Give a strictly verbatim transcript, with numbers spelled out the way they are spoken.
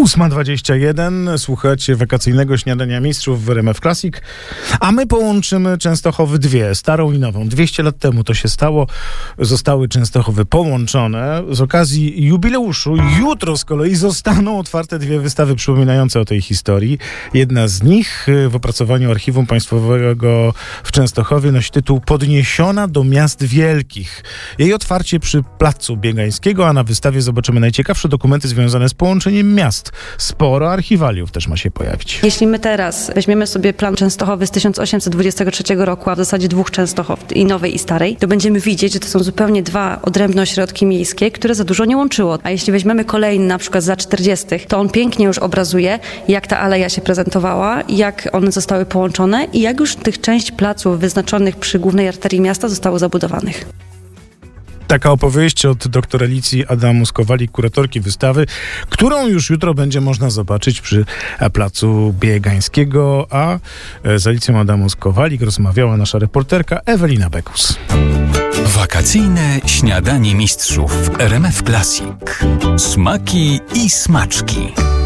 ósma dwadzieścia jeden. Słuchacie wakacyjnego śniadania mistrzów w R M F Classic. A my połączymy Częstochowy dwie, starą i nową. dwieście lat temu to się stało. Zostały Częstochowy połączone. Z okazji jubileuszu jutro z kolei zostaną otwarte dwie wystawy przypominające o tej historii. Jedna z nich w opracowaniu Archiwum Państwowego w Częstochowie nosi tytuł Podniesiona do miast wielkich. Jej otwarcie przy Placu Biegańskiego, a na wystawie zobaczymy najciekawsze dokumenty związane z połączeniem miast. Sporo archiwaliów też ma się pojawić. Jeśli my teraz weźmiemy sobie plan Częstochowy z tysiąc osiemset dwudziestego trzeciego roku, a w zasadzie dwóch Częstochow, i nowej i starej, to będziemy widzieć, że to są zupełnie dwa odrębne ośrodki miejskie, które za dużo nie łączyło. A jeśli weźmiemy kolejny, na przykład za czterdziestych, to on pięknie już obrazuje, jak ta aleja się prezentowała, jak one zostały połączone i jak już tych część placów wyznaczonych przy głównej arterii miasta zostało zabudowanych. Taka opowieść od dr Alicji Adamus-Kowalik, kuratorki wystawy, którą już jutro będzie można zobaczyć przy Placu Biegańskiego, a z Alicją Adamus-Kowalik rozmawiała nasza reporterka Ewelina Bekus. Wakacyjne śniadanie mistrzów w R M F Classic. Smaki i smaczki.